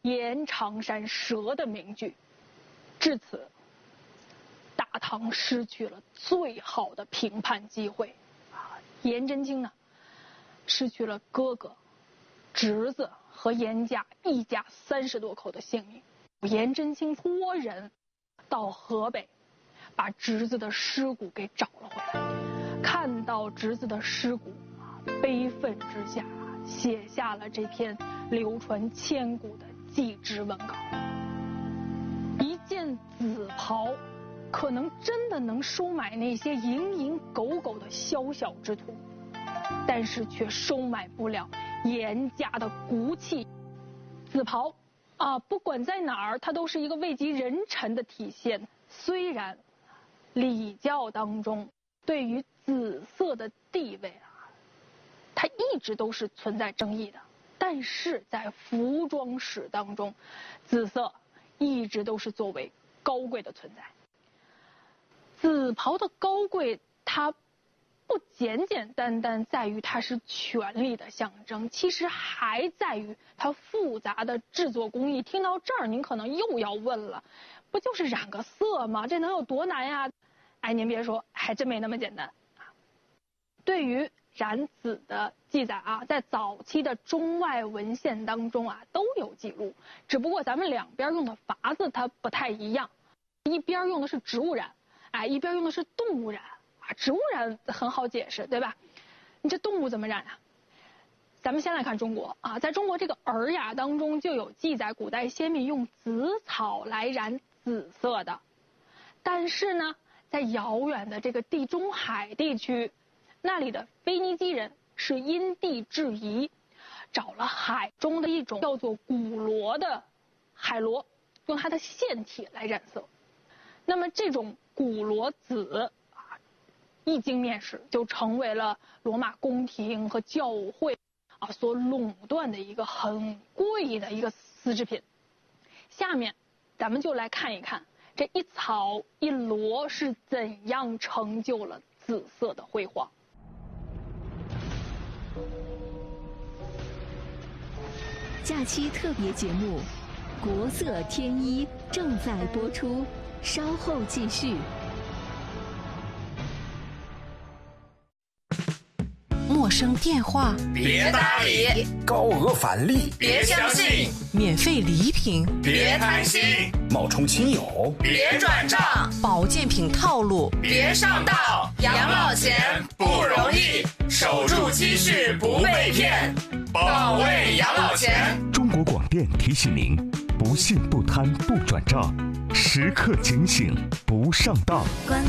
延长山蛇的名句。至此，大唐失去了最好的平叛机会颜真卿呢，失去了哥哥、侄子和颜家一家30多口的性命。颜真卿托人到河北，把侄子的尸骨给找了回来。看到侄子的尸骨悲愤之下写下了这篇流传千古的祭侄文稿。一件紫袍，可能真的能收买那些蝇营狗苟的宵小之徒，但是却收买不了颜家的骨气。紫袍不管在哪儿，它都是一个位极人臣的体现。虽然礼教当中对于紫色的地位它一直都是存在争议的，但是在服装史当中，紫色一直都是作为高贵的存在。紫袍的高贵，它不简简单单在于它是权力的象征，其实还在于它复杂的制作工艺。听到这儿，您可能又要问了，不就是染个色吗？这能有多难呀？您别说，还真没那么简单。对于染紫的记载在早期的中外文献当中都有记录，只不过咱们两边用的法子它不太一样，一边用的是植物染，一边用的是动物染。植物染很好解释，对吧？你这动物怎么染啊？咱们先来看中国在中国这个《尔雅》当中就有记载，古代先民用紫草来染紫色的。但是呢，在遥远的这个地中海地区，那里的腓尼基人是因地制宜，找了海中的一种叫做古螺的海螺，用它的腺体来染色。那么这种古螺紫一经面世，就成为了罗马宫廷和教会所垄断的一个很贵的一个丝织品。下面咱们就来看一看这一草一螺是怎样成就了紫色的辉煌。 假期特别节目《国色天一》正在播出，稍后继续。 陌生电话别搭理， 高额返利别相信， 免费礼品别贪心， 冒充亲友别转账， 保健品套路别上当。养老钱不容易，守住积蓄不被骗，保卫养老钱。 中国广电提醒您：不信不贪不转账，时刻警醒不上当。